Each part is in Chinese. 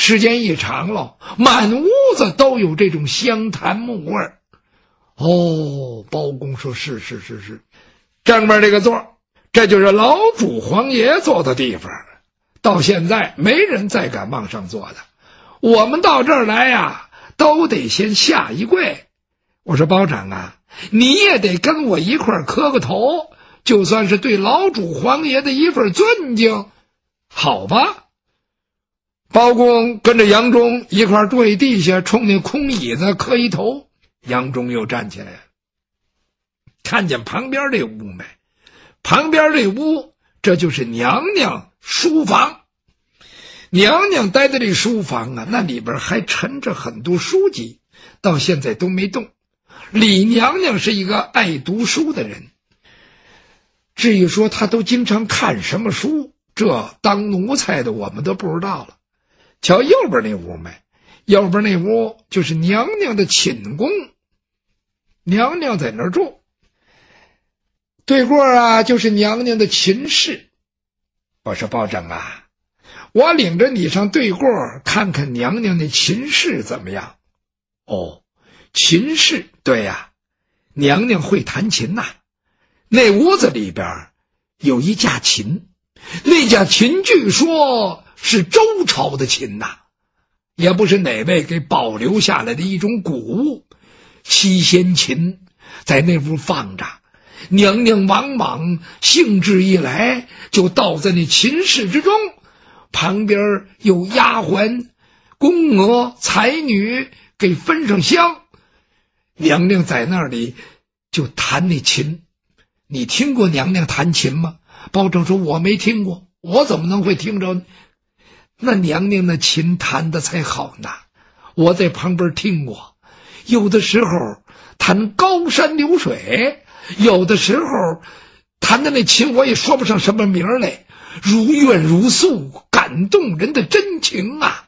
时间一长了，满屋子都有这种香檀木味儿。包公说是，正面这个座，这就是老主皇爷坐的地方，到现在没人再敢往上坐的。我们到这儿来呀，都得先下一跪。我说包拯啊，你也得跟我一块磕个头，就算是对老主皇爷的一份尊敬，好吧？包公跟着杨忠一块跪地下，冲那空椅子磕一头。杨忠又站起来了，看见旁边这屋没？旁边这屋，这就是娘娘书房。娘娘待的这书房啊，那里边还陈着很多书籍，到现在都没动。李娘娘是一个爱读书的人，至于说她都经常看什么书，这当奴才的我们都不知道了。瞧右边那屋没？右边那屋就是娘娘的寝宫，娘娘在那儿住。对过啊，就是娘娘的寝室。我说包拯啊，我领着你上对过看看娘娘的寝室怎么样？寝室，对呀，娘娘会弹琴呐。那屋子里边有一架琴，那架琴据说是周朝的琴呐，也不是哪位给保留下来的一种古物。七仙琴在那屋放着，娘娘往往兴致一来就倒在那琴室之中，旁边有丫鬟、宫娥、才女给分上香，娘娘在那里就弹那琴。你听过娘娘弹琴吗？包拯说我没听过，我怎么能会听着？那娘娘的琴弹的才好呢，我在旁边听过，有的时候弹高山流水，有的时候弹的那琴我也说不上什么名来，如怨如诉，感动人的真情啊。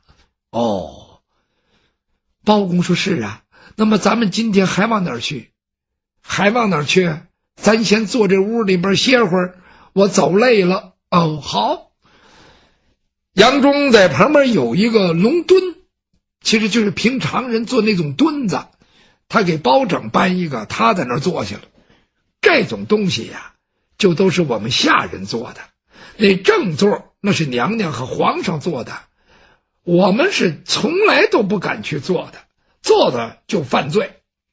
包公说是啊，那么咱们今天还往哪儿去？还往哪儿去？咱先坐这屋里边歇会儿，我走累了。好。杨忠在旁边有一个龙墩，其实就是平常人坐那种墩子，他给包拯搬一个，他在那儿坐下了。这种东西呀，就都是我们下人坐的，那正座那是娘娘和皇上坐的，我们是从来都不敢去坐的，坐的就犯罪。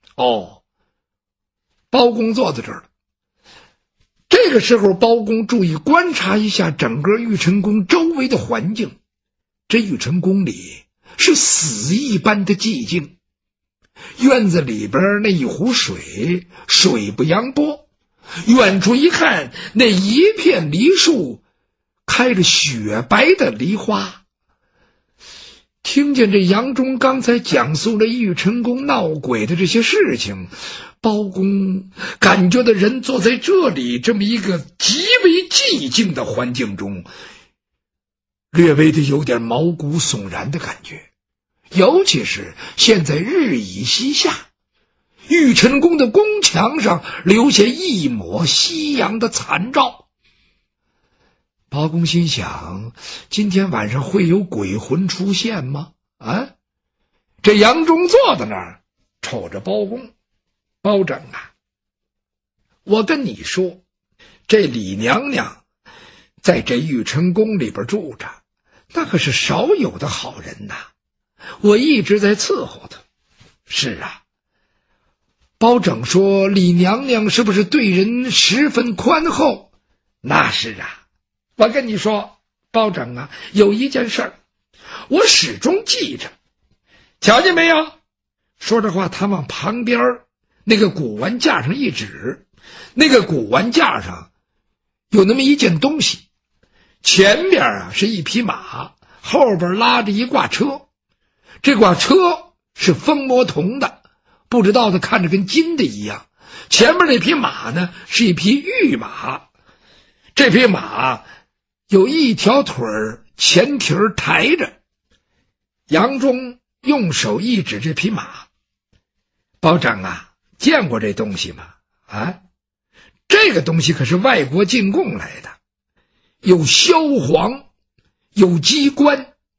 包公坐在这儿了。这个时候包公注意观察一下整个玉成宫周围的环境，这玉成宫里是死一般的寂静，院子里边那一壶水，水不扬波，远处一看，那一片梨树开着雪白的梨花。听见这杨忠刚才讲述了玉成宫闹鬼的这些事情，包公感觉到人坐在这里这么一个极为寂静的环境中，略微的有点毛骨悚然的感觉。尤其是现在日已西下，玉成宫的宫墙上留下一抹夕阳的残照。包公心想，今天晚上会有鬼魂出现吗？这杨忠坐在那儿瞅着包公。包拯啊，我跟你说，这李娘娘在这玉成宫里边住着，那可是少有的好人呐，我一直在伺候她。是啊。包拯说李娘娘是不是对人十分宽厚？那是啊。我跟你说，包拯啊，有一件事儿我始终记着，瞧见没有？说着话，他往旁边那个古玩架上一指，那个古玩架上有那么一件东西，前边是一匹马，后边拉着一挂车，这挂车是风魔铜的，不知道的看着跟金的一样，前面那匹马呢是一匹玉马，这匹马有一条腿前蹄抬着。杨忠用手一指这匹马，包拯啊，见过这东西吗？这个东西可是外国进贡来的，有镶黄，有机关，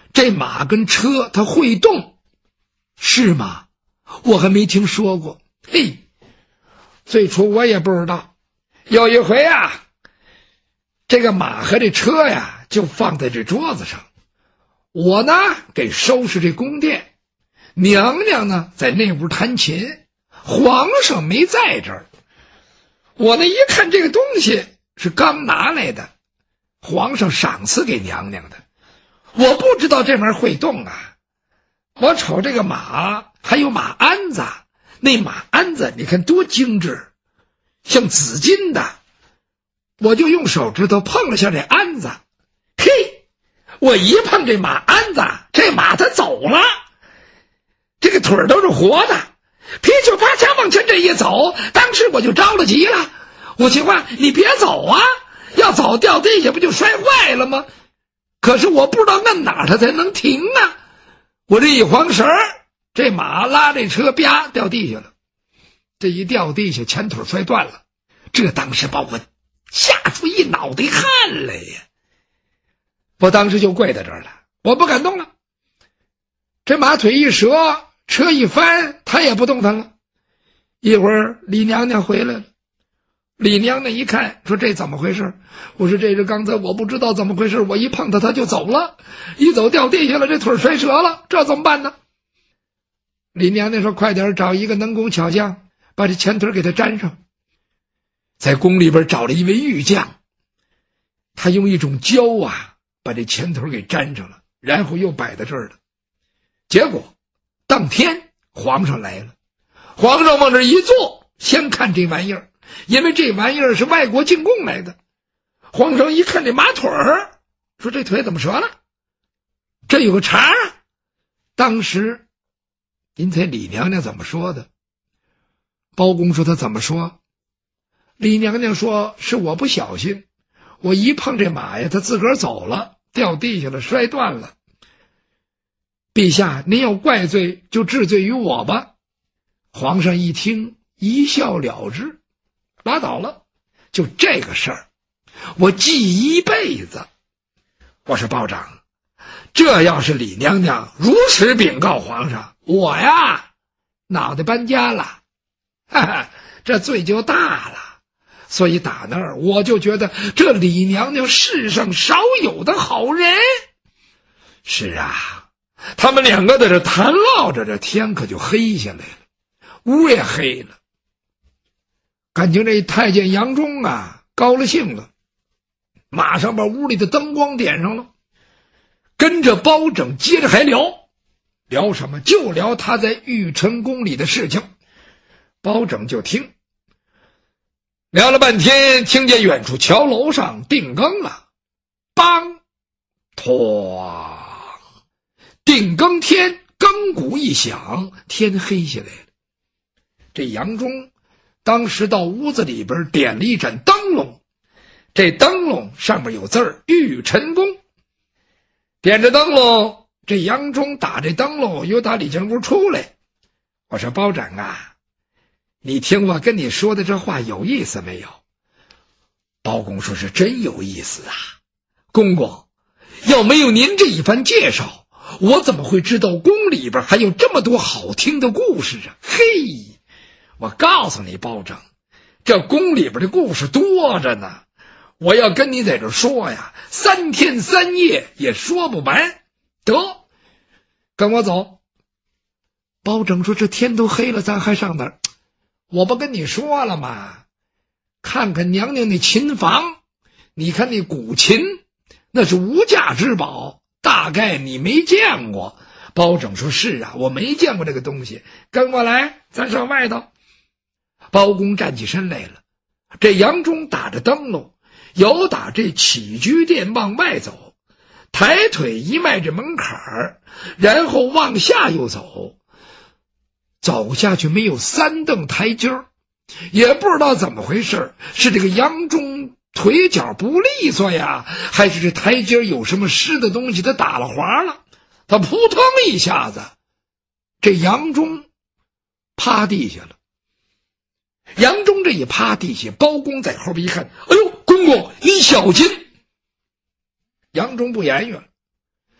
这马跟车它会动，是吗？我还没听说过。嘿，最初我也不知道。有一回啊，这个马和这车呀就放在这桌子上，我呢给收拾这宫殿，娘娘呢在那屋弹琴，皇上没在这儿。我呢一看这个东西是刚拿来的，皇上赏赐给娘娘的，我不知道这玩意儿会动啊。我瞅这个马还有马鞍子，那马鞍子你看多精致，像紫金的。我就用手指头碰了下这鞍子，嘿，我一碰这马鞍子，这马它走了，这个腿儿都是活的，噼里啪嚓往前这一走，当时我就着了急了，我心话你别走啊，要走掉地下不就摔坏了吗？可是我不知道摁哪它才能停啊，我这一晃神儿，这马拉这车啪掉地下了，这一掉地下前腿摔断了，这当时把我吓出一脑袋汗来呀！我当时就跪在这儿了，我不敢动了。这马腿一折，车一翻，他也不动弹了。一会儿李娘娘回来了，李娘娘一看说这怎么回事？我说这是刚才我不知道怎么回事，我一碰他就走了，一走掉地下了，这腿摔折了，这怎么办呢？李娘娘说快点找一个能工巧匠把这前腿给他粘上。在宫里边找了一位玉匠，他用一种胶啊把这前腿给粘上了，然后又摆在这儿了。结果当天皇上来了，皇上往这一坐，先看这玩意儿，因为这玩意儿是外国进贡来的。皇上一看这马腿儿，说这腿怎么折了？这有个茬啊！当时您猜李娘娘怎么说的？包公说他怎么说？李娘娘说是我不小心，我一碰这马呀，他自个儿走了，掉地下了，摔断了。陛下您要怪罪就治罪于我吧。皇上一听一笑了之，拉倒了，就这个事儿我记一辈子。我说包拯，这要是李娘娘如实禀告皇上，我呀脑袋搬家了，哈哈，这罪就大了。所以打那儿我就觉得这李娘娘世上少有的好人。是啊，他们两个在这谈唠着，这天可就黑下来了，屋也黑了。感情这太监杨忠啊高了兴了，马上把屋里的灯光点上了，跟着包拯接着还聊什么？就聊他在玉晨宫里的事情。包拯就听，聊了半天，听见远处桥楼上定更了，梆托，定更天，更鼓一响，天黑下来了。这杨忠当时到屋子里边点了一盏灯笼，这灯笼上面有字儿玉晨宫。点着灯笼，这杨忠打这灯笼又打里间屋出来。我说包拯啊，你听我跟你说的这话有意思没有？包公说是真有意思啊，公公，要没有您这一番介绍，我怎么会知道宫里边还有这么多好听的故事啊？嘿，我告诉你包拯，这宫里边的故事多着呢，我要跟你在这说呀，3天3夜也说不完。得，跟我走。包拯说这天都黑了，咱还上哪儿？我不跟你说了吗？看看娘娘那琴房，你看那古琴，那是无价之宝，大概你没见过。包拯说是啊，我没见过这个东西，跟我来，咱上外头。包公站起身来了，这杨忠打着灯笼，由打这起居殿往外走，抬腿一迈这门槛儿，然后往下又走，走下去没有3蹬台阶儿，也不知道怎么回事，是这个杨忠腿脚不利索呀，还是这台阶有什么湿的东西他打了滑了，他扑腾一下子，这杨忠趴地下了。杨忠这一趴地下，包公在后边一看，哎呦，公公你小心。杨忠不言语了，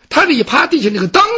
他这一趴地下那个灯